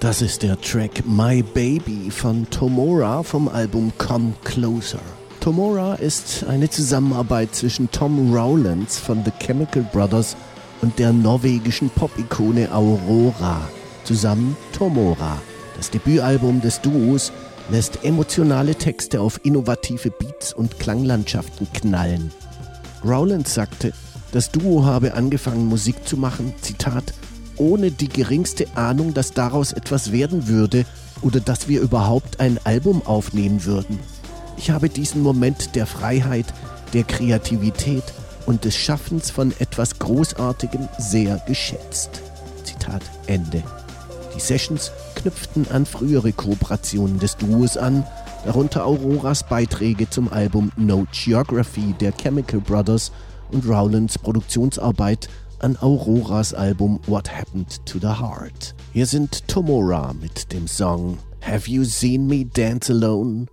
Das ist der Track My Baby von Tomora vom Album Come Closer. Tomora ist eine Zusammenarbeit zwischen Tom Rowlands von The Chemical Brothers und der norwegischen Pop-Ikone Aurora. Zusammen Tomora. Das Debütalbum des Duos lässt emotionale Texte auf innovative Beats und Klanglandschaften knallen. Rowlands sagte, das Duo habe angefangen Musik zu machen, Zitat, ohne die geringste Ahnung, dass daraus etwas werden würde oder dass wir überhaupt ein Album aufnehmen würden. Ich habe diesen Moment der Freiheit, der Kreativität und des Schaffens von etwas Großartigem sehr geschätzt. Zitat Ende. Die Sessions knüpften an frühere Kooperationen des Duos an, darunter Auroras Beiträge zum Album No Geography der Chemical Brothers und Rowlands Produktionsarbeit an Auroras Album What Happened to the Heart. Hier sind Tomora mit dem Song Have You Seen Me Dance Alone?